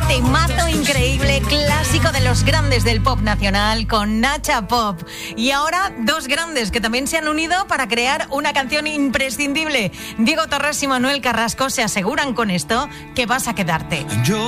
Temazo increíble, clásico de los grandes del pop nacional con Nacha Pop. Y ahora dos grandes que también se han unido para crear una canción imprescindible. Diego Torres y Manuel Carrasco se aseguran con esto que vas a quedarte. Yo